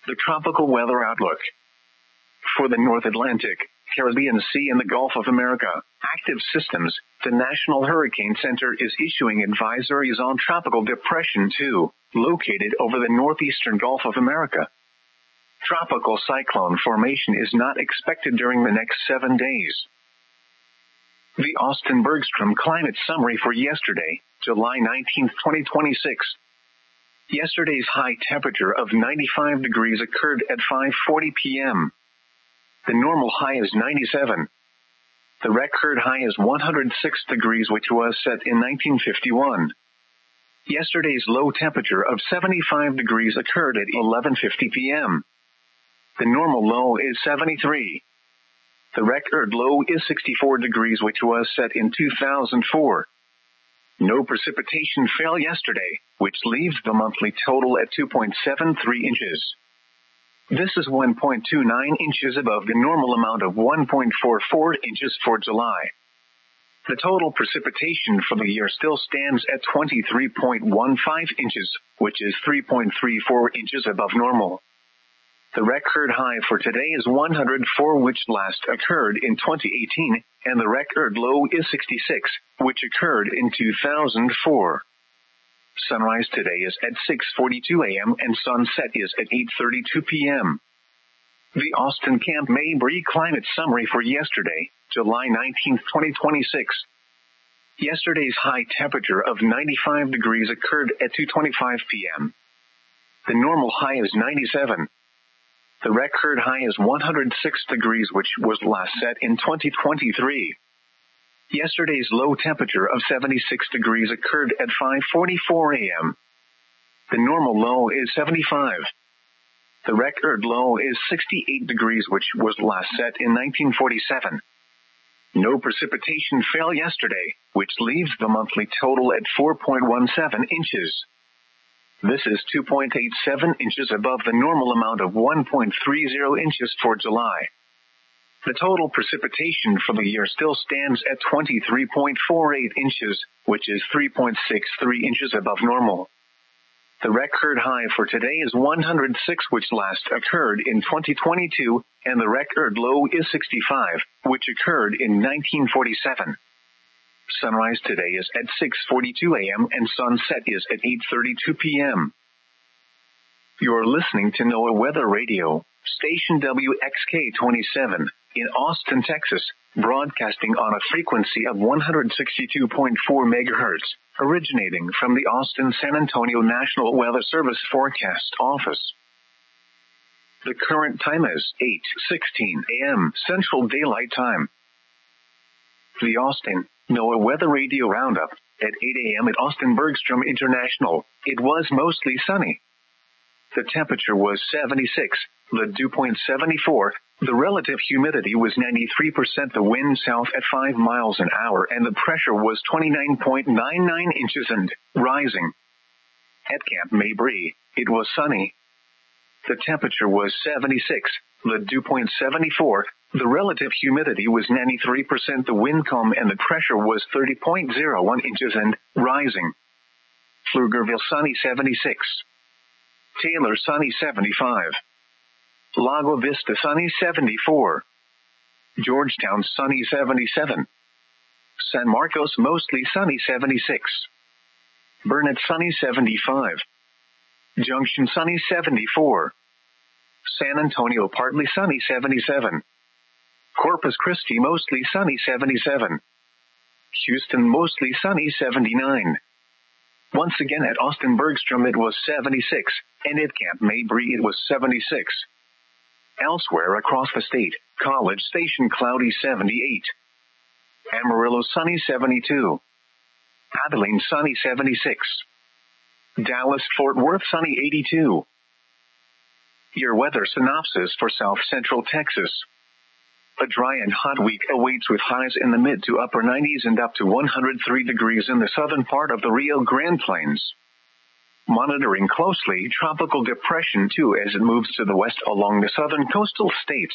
The tropical weather outlook. For the North Atlantic, Caribbean Sea and the Gulf of America, active systems, the National Hurricane Center is issuing advisories on Tropical Depression 2, located over the northeastern Gulf of America. Tropical cyclone formation is not expected during the next 7 days. The Austin Bergstrom Climate Summary for yesterday, July 19, 2026. Yesterday's high temperature of 95 degrees occurred at 5:40 p.m. The normal high is 97. The record high is 106 degrees, which was set in 1951. Yesterday's low temperature of 75 degrees occurred at 11:50 p.m. The normal low is 73. The record low is 64 degrees, which was set in 2004. No precipitation fell yesterday, which leaves the monthly total at 2.73 inches. This is 1.29 inches above the normal amount of 1.44 inches for July. The total precipitation for the year still stands at 23.15 inches, which is 3.34 inches above normal. The record high for today is 104, which last occurred in 2018, and the record low is 66, which occurred in 2004. Sunrise today is at 6:42 a.m. and sunset is at 8:32 p.m. The Austin Camp Mabry Climate Summary for yesterday, July 19, 2026. Yesterday's high temperature of 95 degrees occurred at 2:25 p.m. The normal high is 97. The record high is 106 degrees, which was last set in 2023. Yesterday's low temperature of 76 degrees occurred at 5:44 a.m. The normal low is 75. The record low is 68 degrees, which was last set in 1947. No precipitation fell yesterday, which leaves the monthly total at 4.17 inches. This is 2.87 inches above the normal amount of 1.30 inches for July. The total precipitation for the year still stands at 23.48 inches, which is 3.63 inches above normal. The record high for today is 106, which last occurred in 2022, and the record low is 65, which occurred in 1947. Sunrise today is at 6:42 a.m. and sunset is at 8:32 p.m. You're listening to NOAA Weather Radio, station WXK-27, in Austin, Texas, broadcasting on a frequency of 162.4 megahertz, originating from the Austin-San Antonio National Weather Service Forecast Office. The current time is 8:16 a.m. Central Daylight Time. The Austin NOAA Weather Radio Roundup. At 8 a.m. at Austin Bergstrom International, it was mostly sunny. The temperature was 76, the dew point 74, the relative humidity was 93%, the wind south at 5 miles an hour, and the pressure was 29.99 inches and rising. At Camp Mabry, it was sunny. The temperature was 76, the dew point 74, the relative humidity was 93%, the wind calm, and the pressure was 30.01 inches and rising. Pflugerville sunny 76. Taylor sunny 75. Lago Vista sunny 74. Georgetown sunny 77. San Marcos mostly sunny 76. Burnett sunny 75. Junction sunny 74. San Antonio partly sunny 77. Corpus Christi mostly sunny 77. Houston mostly sunny 79. Once again at Austin Bergstrom it was 76, and at Camp Mabry it was 76. Elsewhere across the state, College Station cloudy 78. Amarillo sunny 72. Abilene sunny 76. Dallas Fort Worth sunny 82. Your weather synopsis for South Central Texas. A dry and hot week awaits with highs in the mid to upper 90s and up to 103 degrees in the southern part of the Rio Grande Plains. Monitoring closely Tropical Depression 2 as it moves to the west along the southern coastal states.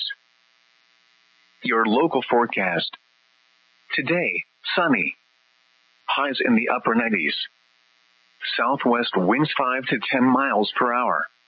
Your local forecast. Today, sunny. Highs in the upper 90s. Southwest winds 5 to 10 miles per hour.